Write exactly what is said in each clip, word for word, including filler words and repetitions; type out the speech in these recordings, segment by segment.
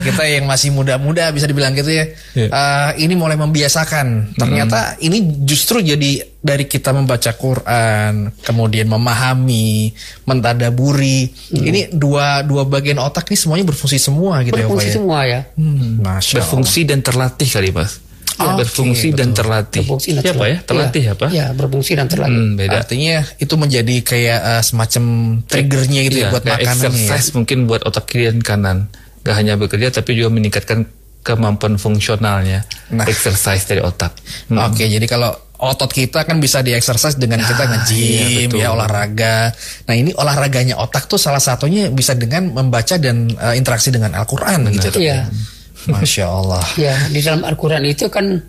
Kita yang masih muda-muda bisa dibilang gitu ya, yeah. uh, ini mulai membiasakan. Ternyata mm. ini justru jadi dari kita membaca Quran, kemudian memahami, mentadaburi. Mm. Ini dua dua bagian otak ini semuanya berfungsi semua gitu berfungsi ya Pak ya. Semua ya. Hmm, Masya berfungsi Allah. Dan terlatih kali Mas. Oh, berfungsi okay, dan betul. terlatih. Berfungsi dan ya, Pak ya, terlatih ya, apa? Ya, berfungsi dan terlatih. Hmm, beda. Artinya itu menjadi kayak uh, semacam triggernya gitu ya, ya buat makanannya. Exercise ya. Mungkin buat otak kiri dan kanan. Gak hanya bekerja tapi juga meningkatkan kemampuan fungsionalnya. Nah. Exercise dari otak. Hmm. Oke, okay, jadi kalau otot kita kan bisa dieksersis dengan kita nge-gym, iya, ya olahraga. Nah ini olahraganya otak tuh salah satunya bisa dengan membaca dan uh, interaksi dengan Al-Quran gitu. Iya. Masya Allah. Ya, di dalam Al-Quran itu kan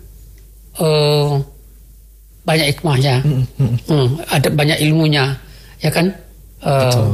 uh, banyak hikmahnya, hmm, hmm. Hmm, ada banyak ilmunya, ya kan? Uh, Betul.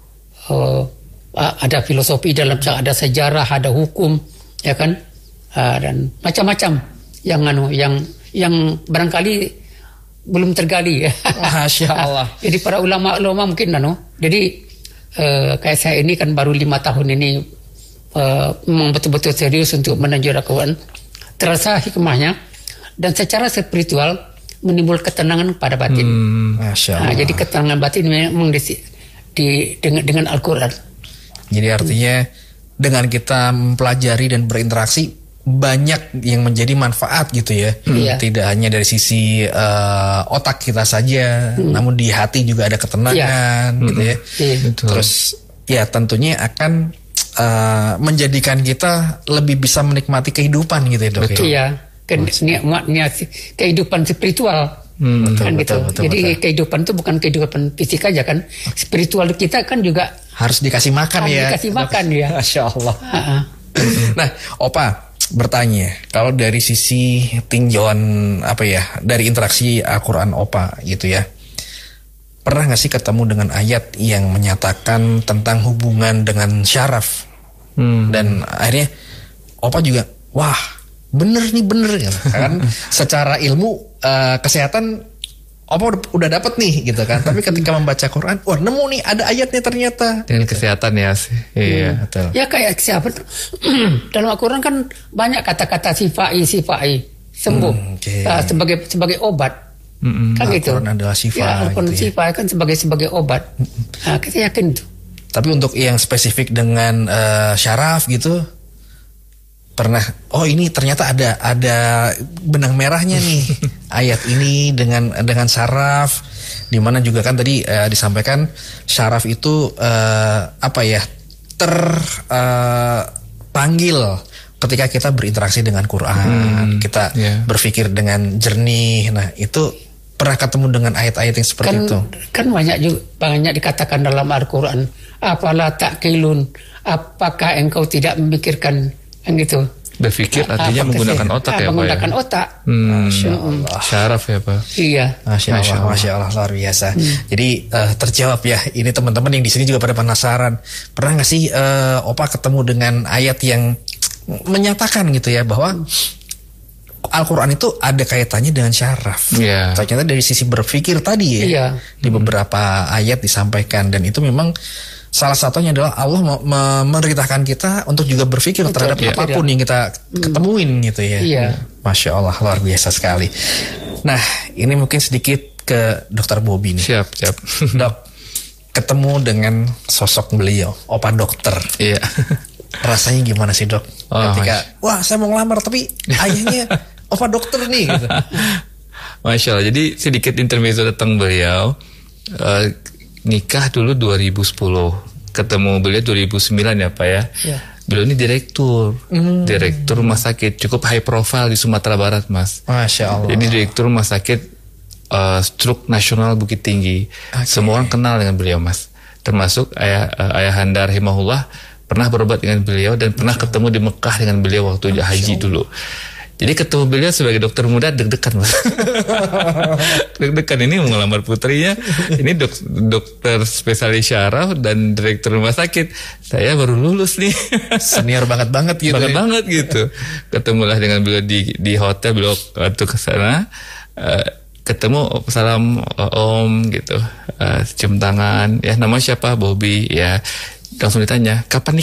Uh, ada filosofi dalam, ada sejarah, ada hukum, ya kan? Uh, dan macam-macam yang anu, yang yang barangkali belum tergali. Masya Allah. Jadi para ulama-ulama mungkin anu. Jadi uh, kayak saya ini kan baru lima tahun ini uh, memang betul-betul serius untuk melanjut Al-Quran. Terasa hikmahnya dan secara spiritual menimbul ketenangan pada batin. Hmm, Masya Allah. Nah, jadi ketenangan batin memang di, di dengan, dengan Al-Quran. Jadi artinya dengan kita mempelajari dan berinteraksi banyak yang menjadi manfaat gitu ya. Hmm. Tidak hanya dari sisi uh, otak kita saja, hmm. namun di hati juga ada ketenangan ya. Gitu ya. Hmm. Terus ya tentunya akan uh, menjadikan kita lebih bisa menikmati kehidupan gitu ya, Dok. Betul. Iya. Nikmatnya kehidupan spiritual. Hmm, betul, kan betul, gitu. Betul, Jadi betul. Kehidupan itu bukan kehidupan fisik aja kan, spiritual kita kan juga harus dikasih makan harus ya. Dikasih makan ya. Masya Allah. Nah, Opa bertanya, kalau dari sisi tinjauan apa ya, dari interaksi Al-Quran Opa gitu ya, pernah nggak sih ketemu dengan ayat yang menyatakan tentang hubungan dengan syaraf? Hmm. Dan akhirnya Opa juga, wah bener nih bener ya kan, secara ilmu uh, kesehatan Opa udah, udah dapet nih gitu kan, tapi ketika membaca Quran, wah nemu nih ada ayatnya ternyata dengan gitu. Kesehatan ya sih. Iya, hmm. betul. Ya kayak kesehatan dalam Al-Quran kan banyak kata-kata sifai sifai sembuh hmm, okay. uh, sebagai sebagai obat. Mm-hmm. Kan gitu. Al-Quran adalah sifai. Ya, Al-Quran gitu sifai ya. Kan sebagai sebagai obat. Mm-hmm. Nah, kita yakin tuh. Tapi untuk yang spesifik dengan uh, syaraf gitu, pernah, oh ini ternyata ada ada benang merahnya nih ayat ini dengan dengan syaraf, dimana juga kan tadi uh, disampaikan syaraf itu uh, apa ya terpanggil uh, ketika kita berinteraksi dengan Quran, hmm, kita yeah. berpikir dengan jernih. Nah itu pernah ketemu dengan ayat-ayat yang seperti kan, itu? Kan banyak juga banyak dikatakan dalam Al-Quran, apalah ta'qilun, apakah engkau tidak memikirkan yang gitu. Berpikir artinya apa menggunakan kesih? Otak ah, ya menggunakan Pak ya? Otak. Hmm, Masya Allah. Syaraf ya Pak. Iya. Masya Allah, Masya Allah, Masya Allah luar biasa. Hmm. Jadi uh, terjawab ya. Ini teman-teman yang di sini juga pada penasaran. Pernah nggak sih uh, Opa ketemu dengan ayat yang menyatakan gitu ya bahwa Al-Quran itu ada kaitannya dengan syaraf. Yeah. Ternyata dari sisi berpikir tadi ya. Yeah. Di beberapa ayat disampaikan dan itu memang salah satunya adalah Allah memerintahkan kita untuk juga berpikir betul, terhadap ya, apapun ya. Yang kita ketemuin gitu ya. Iya. Masya Allah luar biasa sekali. Nah ini mungkin sedikit ke Dokter Bobby nih. Siap, siap. Dok, ketemu dengan sosok beliau, Opa Dokter. Iya. Rasanya gimana sih Dok? Oh, ketika, wah saya mau ngelamar tapi ayahnya Opa Dokter nih. Gitu. Masya Allah. Jadi sedikit intermezzo tentang beliau. Uh, Nikah dulu dua ribu sepuluh, ketemu beliau dua ribu sembilan ya Pak ya. Ya. Beliau ini direktur, hmm. direktur rumah sakit cukup high profile di Sumatera Barat Mas. Masya Allah. Ini direktur rumah sakit uh, Stroke Nasional Bukit Tinggi. Okay. Semua orang kenal dengan beliau Mas. Termasuk ayah uh, ayah Handa rahimahullah pernah berobat dengan beliau dan pernah Masya ketemu di Mekah dengan beliau waktu Masya haji Allah. Dulu. Jadi ketemu beliau sebagai dokter muda deg-degan Mas. Deg-degan ini mau ngelamar putrinya. Ini dok, dokter spesialis syaraf dan direktur rumah sakit. Saya baru lulus nih. Senior banget banget gitu. Banget ya? banget gitu. Ketemulah dengan beliau di di hotel, beliau waktu ke sana. Uh, ketemu salam om gitu. Uh, cium tangan. Ya nama siapa? Bobby. Ya langsung ditanya kapan nikah?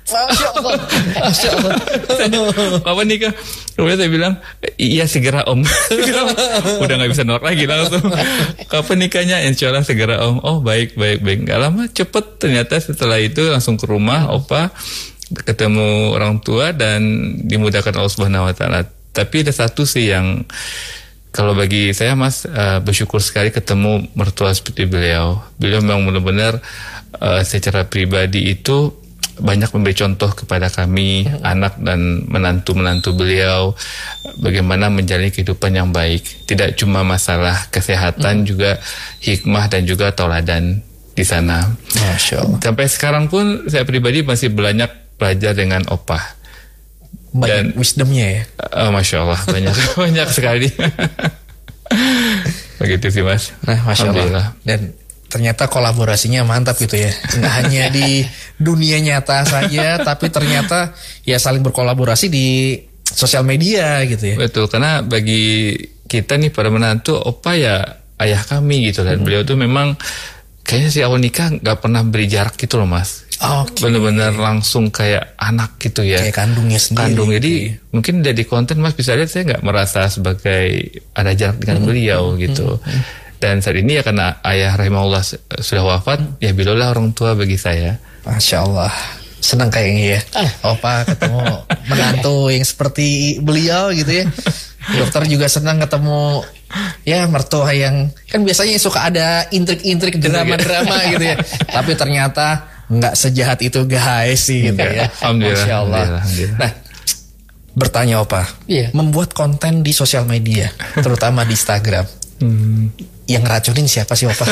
Masya Allah. Masya Allah. Kapan nikah? Kemudian saya bilang, iya segera om. Udah gak bisa nolak lagi langsung. Kapan nikahnya? Insya Allah segera om. Oh baik, baik, baik. Gak lama cepet ternyata setelah itu langsung ke rumah opa, ketemu orang tua dan dimudahkan Allah Subhanahu Wa Taala. Tapi ada satu sih yang kalau bagi saya Mas uh, bersyukur sekali ketemu mertua seperti beliau. Beliau memang benar-benar uh, secara pribadi itu banyak memberi contoh kepada kami, hmm. anak dan menantu-menantu beliau, bagaimana menjalani kehidupan yang baik. Tidak cuma masalah kesehatan, hmm. juga hikmah dan juga tauladan di sana. Masya Allah. Sampai sekarang pun saya pribadi masih banyak belajar dengan opa. Banyak dan wisdomnya ya. Uh, Masya Allah, banyak banyak sekali. Begitu sih Mas. Nah, Masya Allah. Dan ternyata kolaborasinya mantap gitu ya. Nggak hanya di dunia nyata saja, tapi ternyata ya saling berkolaborasi di sosial media gitu ya. Betul, karena bagi kita nih para menantu, opa ya ayah kami gitu. Dan hmm. beliau tuh memang kayaknya si awal nikah nggak pernah beri jarak gitu loh Mas. Okay. Bener-bener langsung kayak anak gitu ya. Kayak kandungnya sendiri. Kandung, jadi mungkin dari konten Mas bisa lihat saya nggak merasa sebagai ada jarak dengan hmm. beliau gitu. Hmm. Dan saat ini ya karena ayah rahimahullah sudah wafat, ya beliau lah orang tua bagi saya. Masya Allah, senang kayaknya ya. Opa ketemu menantu yang seperti beliau gitu ya. Dokter juga senang ketemu ya mertua yang kan biasanya suka ada intrik-intrik drama-drama gitu ya. Tapi ternyata nggak sejahat itu guys sih gitu ya. Alhamdulillah. Masya Allah. Alhamdulillah. Nah, bertanya Opa, yeah. membuat konten di sosial media, terutama di Instagram. Hmm. Yang ngeracunin siapa sih Opa?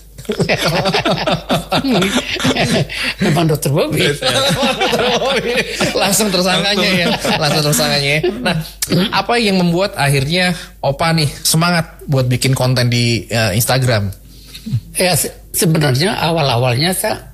Memang dokter Bobby. Langsung tersangkanya ya. Langsung tersangkanya. Nah, apa yang membuat akhirnya Opa nih semangat buat bikin konten di uh, Instagram? Ya se sebenarnya awal-awalnya saya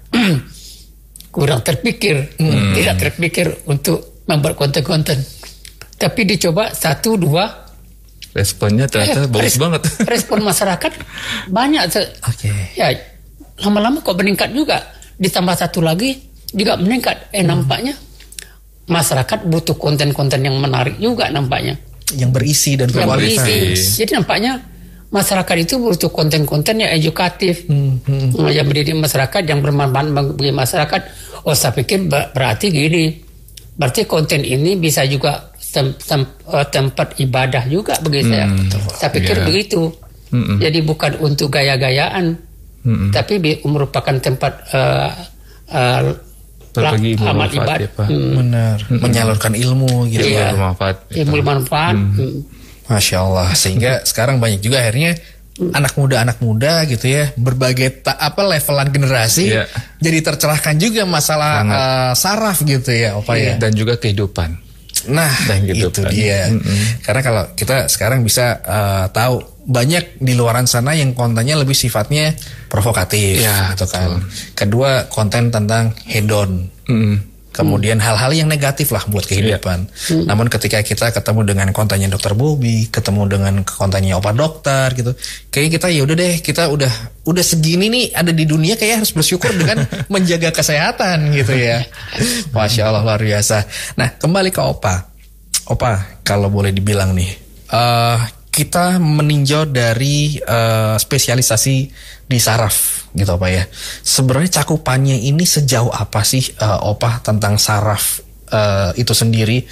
kurang terpikir, hmm. tidak terpikir untuk membuat konten-konten. Tapi dicoba satu dua. Responnya ternyata eh, bagus banget. Respon masyarakat banyak. Oke. Okay. Ya, lama-lama kok meningkat juga. Ditambah satu lagi juga meningkat. Eh hmm. nampaknya masyarakat butuh konten-konten yang menarik juga nampaknya. Yang berisi dan berkualitas. Jadi nampaknya masyarakat itu butuh konten-konten yang edukatif, hmm. Hmm. yang mendidik masyarakat, yang bermanfaat bagi masyarakat. Oh, saya pikir berarti gini. Berarti konten ini bisa juga Tem tem tempat ibadah juga bagi hmm, saya. Saya pikir yeah. begitu. Mm-mm. Jadi bukan untuk gaya-gayaan, Mm-mm. tapi merupakan tempat uh, uh, berbagi ilmu amal ibadah. ibadah. Hmm. Benar. Mm-mm. Menyalurkan ilmu gitu. Iya. Bermanfaat. Ilmu bermanfaat. Hmm. Masya Allah. Sehingga sekarang banyak juga akhirnya hmm. anak muda anak muda gitu ya, berbagai ta apa levelan generasi yeah. jadi tercerahkan juga masalah uh, saraf gitu ya, Opa yeah. ya. Dan juga kehidupan. Nah, gitu itu kan. dia. Mm-hmm. Karena kalau kita sekarang bisa uh, tahu banyak di luaran sana yang kontennya lebih sifatnya provokatif, ya, gitu kan. Betul. Kedua, konten tentang hedon. Mm-hmm. Kemudian hmm. hal-hal yang negatif lah buat kehidupan. Yeah. Hmm. Namun ketika kita ketemu dengan kontennya dokter Bobby, ketemu dengan kontennya Opa Dokter gitu, kayak kita ya udah deh, kita udah udah segini nih ada di dunia, kayak harus bersyukur dengan menjaga kesehatan gitu ya. Masya Allah, luar biasa. Nah, kembali ke Opa. Opa, kalau boleh dibilang nih, uh, kita meninjau dari uh, spesialisasi di saraf gitu Opa ya. Sebenarnya cakupannya ini sejauh apa sih uh, Opa tentang saraf uh, itu sendiri?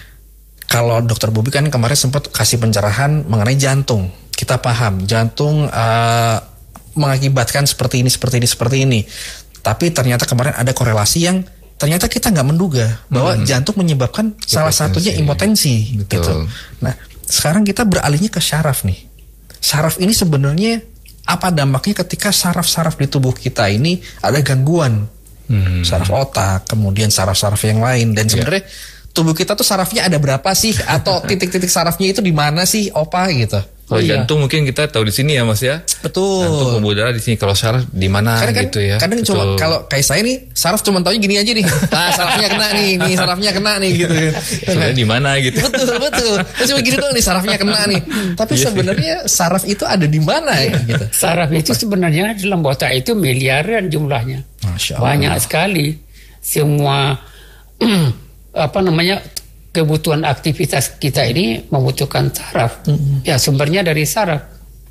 Kalau dokter Bobby kan kemarin sempat kasih pencerahan mengenai jantung. Kita paham jantung uh, mengakibatkan seperti ini, seperti ini, seperti ini. Tapi ternyata kemarin ada korelasi yang ternyata kita nggak menduga bahwa hmm. jantung menyebabkan impotensi. Salah satunya impotensi. Betul. Gitu. Nah, sekarang kita beralihnya ke saraf nih. Saraf ini sebenarnya apa dampaknya ketika saraf-saraf di tubuh kita ini ada gangguan? Hmm. Saraf otak, kemudian saraf-saraf yang lain. Dan sebenarnya yeah. tubuh kita tuh sarafnya ada berapa sih? Atau titik-titik sarafnya itu di mana sih, Opa gitu? Kalau iya. jantung mungkin kita tahu di sini ya Mas ya. Betul. Jantung pembuluh darah di sini. Kalau saraf di mana gitu ya. Kadang Betul. cuma kalau kayak saya nih saraf cuma taunya gini aja nih. Nah, sarafnya kena nih, nih sarafnya kena nih gitu. Sebenarnya di mana gitu. Betul, betul. Terus cuma gini doang nih sarafnya kena nih. Tapi sebenarnya saraf itu ada di mana ya gitu. Saraf itu sebenarnya dalam otak itu miliaran jumlahnya. Masya Allah. Banyak sekali. Semua apa namanya kebutuhan aktivitas kita ini membutuhkan saraf. Mm-hmm. Ya sumbernya dari saraf.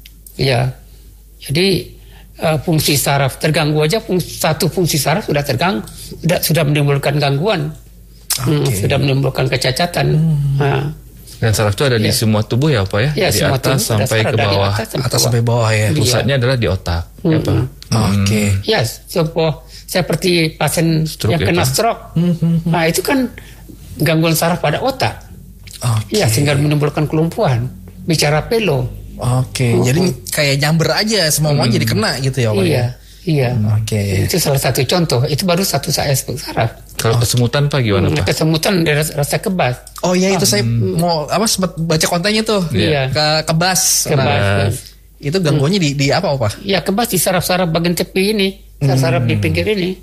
Ya, jadi uh, fungsi saraf terganggu aja, fungsi, satu fungsi saraf sudah terganggu, sudah sudah menimbulkan gangguan, okay. hmm, sudah menimbulkan kecacatan. Mm. Nah, dan saraf itu ada ya. Di semua tubuh ya Pak ya, ya dari atas sampai ke bawah, atas, sampai, atas sampai bawah ya. Pusatnya ya. Adalah di otak, mm-hmm. ya Pak. Hmm. Oke. Okay. Ya, sebuah seperti pasien stroke yang ya, kena Pak? Stroke. Mm-hmm. Nah itu kan gangguan saraf pada otak. Okay. Ya, sehingga menimbulkan kelumpuhan. Bicara pelo. Oke, okay. uh-huh. Jadi kayak nyamber aja semua hmm. jadi kena gitu ya Pak. Iya, iya. Oke. Okay. Itu salah satu contoh. Itu baru satu aspek saraf. Kalau kesemutan Pak gimana Pak? Kesemutan dari rasa kebas. Oh iya, itu hmm. saya mau apa sempat baca kontennya tuh. Iya. Ke kebas. Kebas. Nah, itu gangguannya hmm. di di apa Pak? Ya, kebas di saraf-saraf bagian tepi ini, saraf-saraf hmm. di pinggir ini.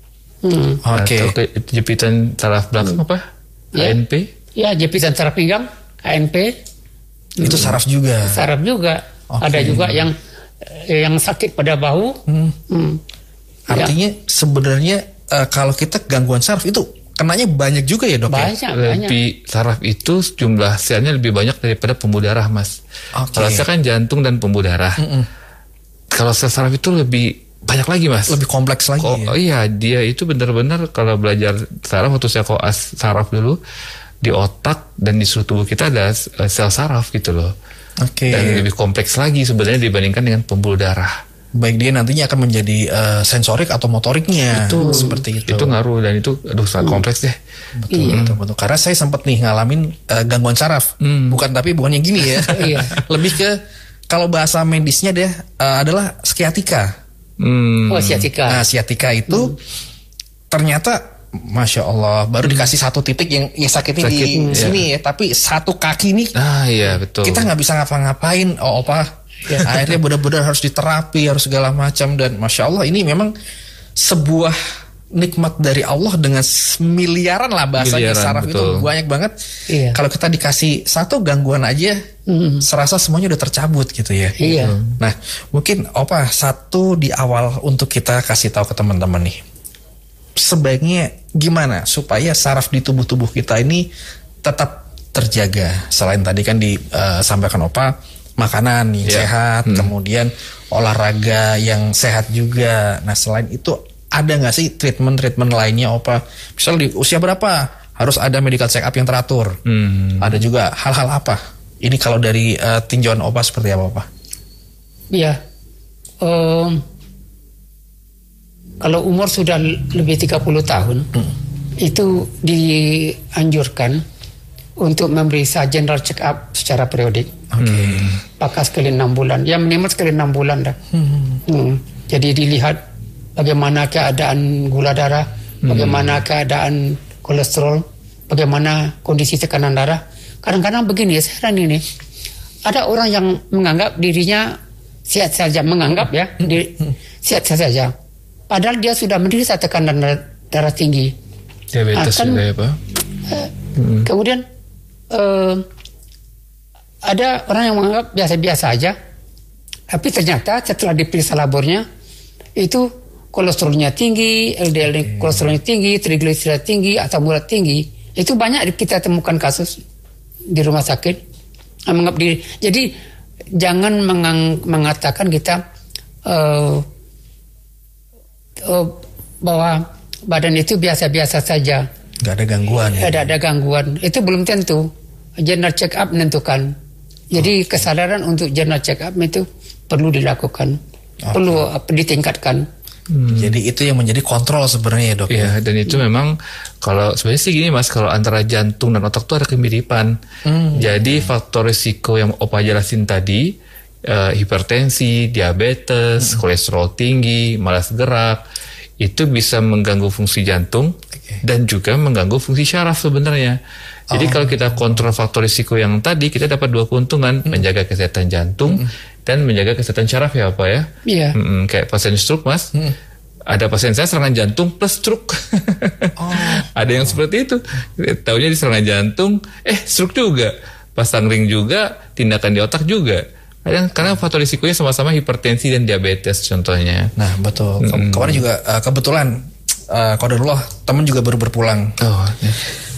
Hmm. Oke. Okay. Atau jepitan saraf belakang apa? Ya. K N P? Ya, jepitan saraf pinggang, K N P. Itu saraf juga. Saraf juga. Okay. Ada juga yang yang sakit pada bahu. Hmm. Hmm. Artinya ya. Sebenarnya uh, kalau kita gangguan saraf itu kenanya banyak juga ya dok? Banyak, ya? Lebih banyak. Saraf itu jumlah selnya lebih banyak daripada pembuluh darah Mas. Okay. Kalau saya kan jantung dan pembuluh darah. Mm-mm. Kalau sel saraf itu lebih banyak lagi Mas. Lebih kompleks lagi. Oh, ya? oh iya, dia itu benar-benar kalau belajar saraf waktu saya koas saraf dulu. Di otak dan di seluruh tubuh kita ada sel saraf gitu loh. Oke. Okay. Dan lebih kompleks lagi sebenarnya dibandingkan dengan pembuluh darah. Baik dia nantinya akan menjadi uh, sensorik atau motoriknya. Itu seperti itu. Itu ngaruh dan itu aduh sangat kompleks deh. Betul, iya. betul, betul. Karena saya sempat nih ngalamin uh, gangguan saraf. Hmm. Bukan tapi bukan yang gini ya. Lebih ke kalau bahasa medisnya deh uh, adalah sciatica. Hmm. Oh, sciatica. Nah, sciatica itu hmm. ternyata Masya Allah, baru dikasih satu titik yang, yang sakitnya Sakit, di ya. Sini ya, tapi satu kaki nih, ah iya betul. Kita nggak bisa ngapa-ngapain, oh opa, ya, akhirnya benar-benar harus diterapi, harus segala macam dan Masya Allah ini memang sebuah nikmat dari Allah dengan miliaran lah bahasanya miliaran, saraf betul. Itu banyak banget. Iya. Kalau kita dikasih satu gangguan aja, mm. serasa semuanya udah tercabut gitu ya. Iya. Nah mungkin opa satu di awal untuk kita kasih tahu ke teman-teman nih. Sebaiknya gimana supaya saraf di tubuh-tubuh kita ini tetap terjaga. Selain tadi kan disampaikan uh, Opa makanan yang yeah. sehat, hmm. kemudian olahraga yang sehat juga. Nah selain itu ada nggak sih treatment-treatment lainnya Opa? Misal di usia berapa harus ada medical check up yang teratur? Hmm. Ada juga hal-hal apa? Ini kalau dari uh, tinjauan Opa seperti apa Opa? Iya. Um... Kalau umur sudah lebih tiga puluh tahun, hmm. itu dianjurkan untuk memeriksa general check up secara periodik. Okay. Apakah sekali enam bulan, ya minimal sekali enam bulan dah. Hmm. Hmm. Jadi dilihat bagaimana keadaan gula darah, hmm. bagaimana keadaan kolesterol, bagaimana kondisi tekanan darah. Kadang-kadang begini, saya heran ini, ada orang yang menganggap dirinya sehat saja, menganggap ya, diri, sehat saja. Padahal dia sudah menderita tekanan darah tinggi. Diabetes akan, juga ya Pak. Uh, hmm. Kemudian uh, ada orang yang menganggap biasa-biasa aja. Tapi ternyata setelah diperiksa labornya itu kolesterolnya tinggi, L D L okay. kolesterolnya tinggi, trigliserida tinggi, asam urat tinggi. Itu banyak kita temukan kasus di rumah sakit. Menganggap diri. Jadi jangan mengang, mengatakan kita uh, Uh, bahwa badan itu biasa-biasa saja. Gak ada gangguan. Ya? Ada ada gangguan. Itu belum tentu. General check up menentukan. Jadi okay. kesadaran untuk general check up itu perlu dilakukan, okay. perlu uh, ditingkatkan. Hmm. Jadi itu yang menjadi kontrol sebenarnya ya dok. Iya dan itu hmm. memang kalau sebenarnya sih gini Mas, kalau antara jantung dan otak itu ada kemiripan. Hmm. Jadi faktor risiko yang Opa jelasin tadi. Uh, hipertensi, diabetes, hmm. kolesterol tinggi, malas gerak, itu bisa mengganggu fungsi jantung okay. dan juga mengganggu fungsi syaraf sebenarnya. Jadi oh. kalau kita kontrol faktor risiko yang tadi, kita dapat dua keuntungan, hmm. menjaga kesehatan jantung hmm. dan menjaga kesehatan syaraf ya Pak ya. Iya. Hmm, kayak pasien stroke Mas, hmm. ada pasien saya serangan jantung plus stroke. oh. Ada yang seperti itu, taunya di serangan jantung, eh stroke juga, pasang ring juga, tindakan di otak juga. Karena faktor risikonya sama-sama hipertensi dan diabetes contohnya. Nah betul. Mm-hmm. Kemarin juga uh, kebetulan uh, qadarullah teman juga baru berpulang. Oh, ya.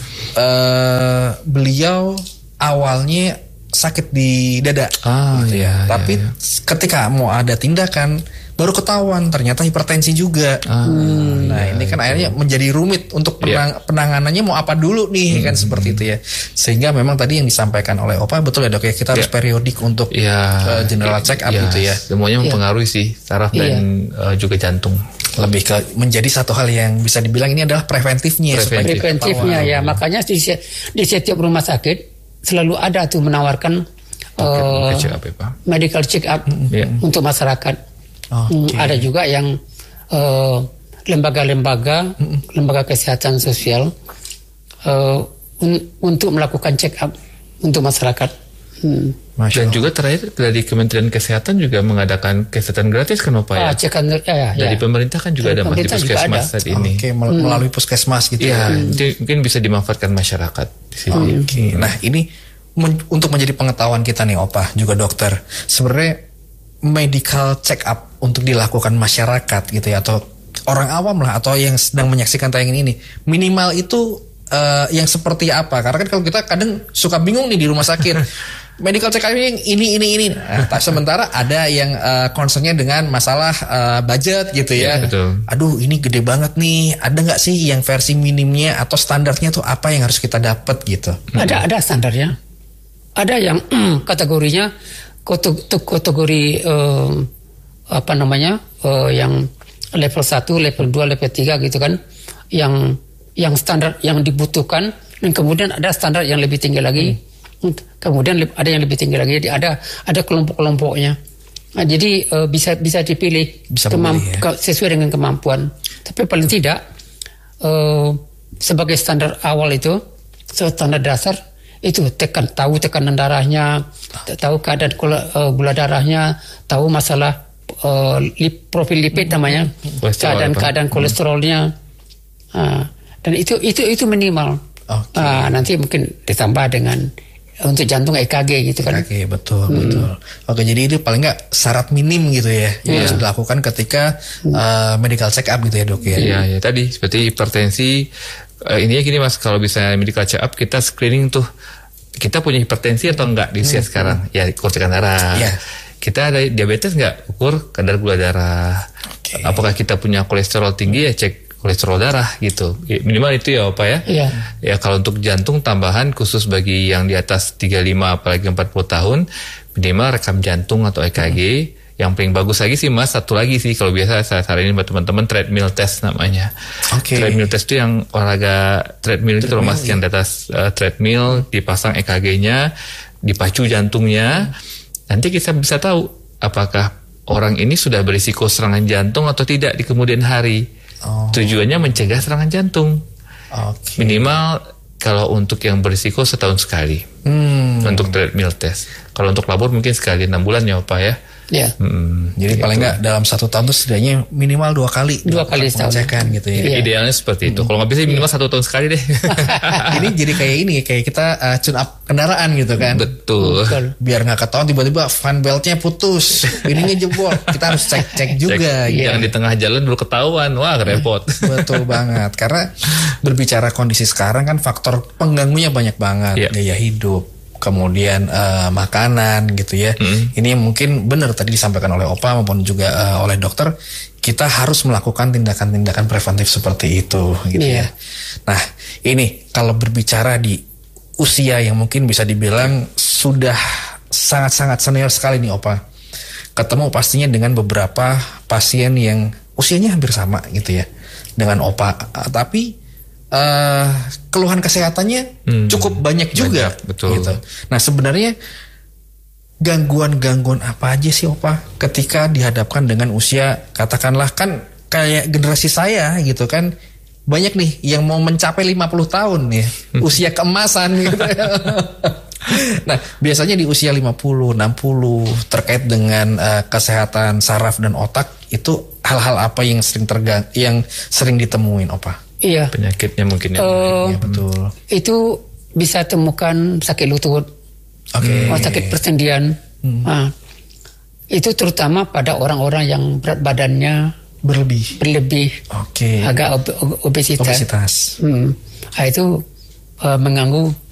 uh, beliau awalnya sakit di dada, Ah, gitu ya, ya. Tapi ya, ya. ketika mau ada tindakan baru ketahuan ternyata hipertensi juga. Ah, Hmm, nah ya, ini kan ya. akhirnya menjadi rumit untuk penang- penanganannya mau apa dulu nih, kan seperti itu ya. Sehingga memang tadi yang disampaikan oleh Opa betul ya dok ya, kita harus Ya. periodik untuk Ya, uh, general check up gitu ya. Semuanya mempengaruhi sih saraf Iya. dan uh, juga jantung. Lebih ke menjadi satu hal yang bisa dibilang ini adalah preventifnya. supaya kita Preventifnya ketahuan. ya, makanya di, se- di setiap rumah sakit selalu ada tuh menawarkan uh, Check up ya, Pak. medical check up Iya. untuk masyarakat. Oke. Hmm, ada juga yang eh, lembaga-lembaga, lembaga kesehatan sosial eh, un- untuk melakukan check up untuk masyarakat. Hmm. Masya Dan Allah. juga terakhir dari Kementerian Kesehatan juga mengadakan kesehatan gratis kan Opa ya? Ah, cek kan, ya, ya, Dari ya. pemerintah kan juga Dari ada Mas di pemerintah juga puskesmas ada. saat ini. Oke, mel- melalui puskesmas gitu Iya, ya. itu mungkin bisa dimanfaatkan masyarakat di sini. Oke, nah ini men- untuk menjadi pengetahuan kita nih Opa, juga dokter. Sebenarnya medical check up untuk dilakukan masyarakat gitu ya, atau orang awam lah, atau yang sedang menyaksikan tayangan ini, minimal itu eh, yang seperti apa? Karena kan kalau kita kadang suka bingung nih di rumah sakit. Medical check up yang ini ini ini. Nah, tak sementara ada yang eh, concernnya dengan masalah eh, budget gitu ya. Iya, betul. Aduh, ini gede banget nih. Ada nggak sih yang versi minimnya atau standarnya tuh apa yang harus kita dapat gitu? Ada ada standarnya. Ada yang kategorinya kategori, kategori eh, apa namanya eh, yang level satu, level dua, level tiga gitu kan, yang yang standar yang dibutuhkan, dan kemudian ada standar yang lebih tinggi lagi, hmm. kemudian le- ada yang lebih tinggi lagi, jadi ada ada kelompok-kelompoknya. Nah, jadi eh, bisa bisa dipilih Bisa kemamp- memilih, ya. ke- sesuai dengan kemampuan. Tapi paling tidak eh, sebagai standar awal itu, standar dasar itu tekan tahu tekanan darahnya, tahu keadaan gula, uh, gula darahnya, tahu masalah uh, lip, profil lipid namanya, Kolesterol keadaan apa? keadaan kolesterolnya, Ah, dan itu itu itu minimal. Oke. Ah, nanti mungkin ditambah dengan untuk jantung E K G gitu kan. Oke, betul, betul. Oke, jadi itu paling nggak syarat minim gitu ya yang harus dilakukan ketika uh, medical check up gitu ya dok ya. Iya, ya tadi seperti hipertensi. Eh, ini ya gini Mas, kalau bisa medical check up kita screening tuh kita punya hipertensi atau enggak di usia sekarang. Ya, ukur tekanan darah. Iya. Kita ada diabetes enggak? Ukur kadar gula darah. Oke. Apakah kita punya kolesterol tinggi ya cek kolesterol darah gitu. Ya, minimal itu ya Pak ya. Iya. Ya kalau untuk jantung tambahan khusus bagi yang di atas tiga puluh lima apalagi empat puluh tahun minimal rekam jantung atau E K G. Yang paling bagus lagi sih Mas, satu lagi sih kalau biasa saya saranin buat teman-teman treadmill test namanya. Oke. Treadmill test itu yang olahraga treadmill itu loh Mas, yang di atas uh, treadmill dipasang E K G-nya, dipacu jantungnya. Nanti kita bisa tahu apakah orang ini sudah berisiko serangan jantung atau tidak di kemudian hari. Oh. Tujuannya mencegah serangan jantung. Oke. Minimal kalau untuk yang berisiko setahun sekali. Hmm. Untuk treadmill test. Kalau untuk labor mungkin sekali enam bulan ya Pak ya. Ya. Hmm, Jadi paling nggak dalam satu tahun tuh setidaknya minimal dua kali Dua kali dilakukan setahun. pengecekan gitu ya. Iya. Idealnya seperti itu. Kalau nggak bisa minimal satu tahun sekali deh. Ini jadi kayak ini kayak kita uh, tune up kendaraan gitu kan. Betul. Betul. Biar nggak ketahuan tiba-tiba fan beltnya putus, ininya jebol. Kita harus cek-cek juga. Cek, gitu. Jangan di tengah jalan dulu ketahuan. Wah repot. Betul banget. Karena berbicara kondisi sekarang kan faktor pengganggunya banyak banget. Iya. Gaya hidup, kemudian eh, makanan gitu ya. Hmm. Ini mungkin benar tadi disampaikan oleh Opa maupun juga eh, oleh dokter. Kita harus melakukan tindakan-tindakan preventif seperti itu gitu Iya. ya. Nah ini kalau berbicara di usia yang mungkin bisa dibilang sudah sangat-sangat senior sekali nih Opa. Ketemu pastinya dengan beberapa pasien yang usianya hampir sama gitu ya dengan Opa. Ah, tapi uh, keluhan kesehatannya Hmm, cukup banyak juga. banyak, betul. Gitu. Nah sebenarnya gangguan-gangguan apa aja sih Opa ketika dihadapkan dengan usia katakanlah kan kayak generasi saya gitu kan. Banyak nih yang mau mencapai lima puluh tahun nih usia keemasan gitu. Nah biasanya di usia lima puluh, enam puluh terkait dengan uh, kesehatan saraf dan otak itu hal-hal apa yang sering tergang yang sering ditemuin Opa? Iya. Penyakitnya mungkin ya. Eh, Ya betul. Itu bisa temukan sakit lutut, Oke. oh, sakit persendian. Nah, itu terutama pada orang-orang yang berat badannya berlebih. berlebih, Oke. agak ob- ob- obesitas. Obesitas. Hmm. Nah, itu uh, mengganggu